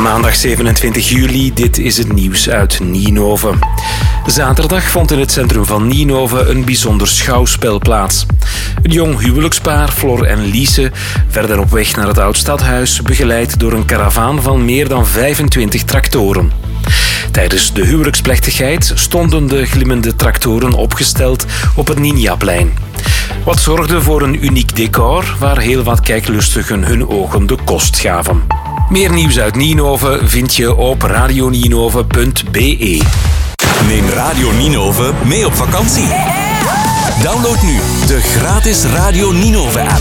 Maandag 27 juli, dit is het nieuws uit Nienhoven. Zaterdag vond in het centrum van Nienhoven een bijzonder schouwspel plaats. Een jong huwelijkspaar, Flor en Lise, werden op weg naar het Oud-Stadhuis, begeleid door een karavaan van meer dan 25 tractoren. Tijdens de huwelijksplechtigheid stonden de glimmende tractoren opgesteld op het Ninjaplein. Wat zorgde voor een uniek decor waar heel wat kijklustigen hun ogen de kost gaven. Meer nieuws uit Nienhoven vind je op radionienhoven.be. Neem Radio Nienhoven mee op vakantie. Download nu de gratis Radio Nienhoven app.